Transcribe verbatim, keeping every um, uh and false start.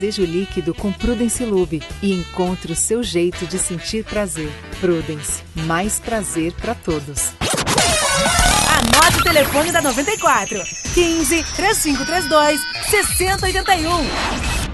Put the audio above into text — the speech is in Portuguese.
Desejo líquido com Prudence Lube e encontre o seu jeito de sentir prazer. Prudence, mais prazer para todos. Anote o telefone da noventa e quatro: quinze, três cinco três dois, seis zero oito um.